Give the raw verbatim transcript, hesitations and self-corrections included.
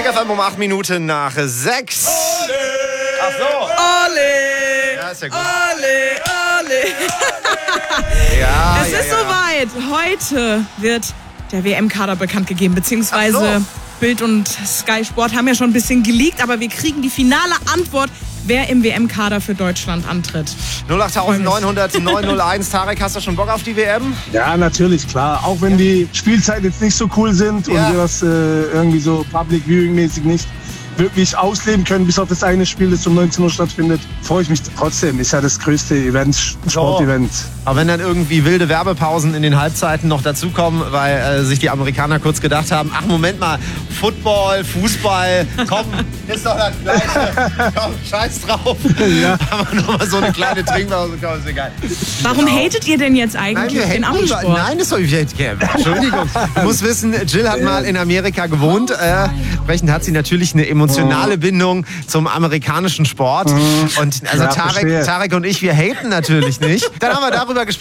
Kick F M um acht Minuten nach sechs. Ole! Ach so. Ole! Ja, ist ja gut. Ole, ole! Ja, Es ja, ist ja. soweit. Heute wird der W M-Kader bekannt gegeben, beziehungsweise Ach so. Bild und Sky Sport haben ja schon ein bisschen geleakt, aber wir kriegen die finale Antwort, wer im W M-Kader für Deutschland antritt. null acht neun null null neun null eins. Tarek, hast du schon Bock auf die W M? Ja, natürlich, klar. Auch wenn die Spielzeiten jetzt nicht so cool sind Ja. und wir das äh, irgendwie so Public Viewing-mäßig nicht wirklich ausleben können, bis auf das eine Spiel, das um neunzehn Uhr stattfindet, freue ich mich trotzdem. Ist ja das größte Event, Sportevent. Aber wenn dann irgendwie wilde Werbepausen in den Halbzeiten noch dazukommen, weil äh, sich die Amerikaner kurz gedacht haben, ach Moment mal, Football, Fußball, komm, ist doch das Gleiche. Komm, scheiß drauf. Ja. Haben wir nochmal so eine kleine Trinkpause, komm, ist egal. Warum hatet ihr denn jetzt Nein, eigentlich wir den haten nicht. Amisport? Nein, das soll ich nicht. Entschuldigung. Du musst wissen, Jill hat mal in Amerika gewohnt. Äh, entsprechend hat sie natürlich eine emotionale Bindung zum amerikanischen Sport. Und also Ja, Tarek, verstehe. Tarek und ich, wir haten natürlich nicht. Dann haben wir darüber gesprochen.